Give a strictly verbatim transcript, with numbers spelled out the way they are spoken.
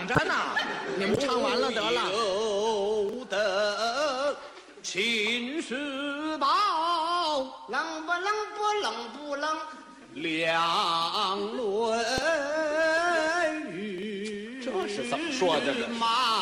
等着呢，你们唱完了得了。 有的秦时报， 冷不冷不冷不冷， 两论语。 这是怎么说的这是马